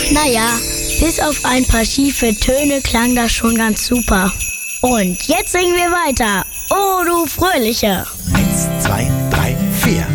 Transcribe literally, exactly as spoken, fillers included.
Naja, bis auf ein paar schiefe Töne klang das schon ganz super. Und jetzt singen wir weiter. Oh, du Fröhliche. Eins,